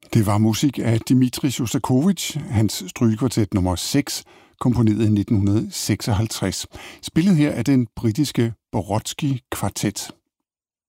Det var musik af Dmitri Sjostakovitj, hans strygekvartet nummer 6, komponeret i 1956. Spillet her af den britiske Borodski Kvartet.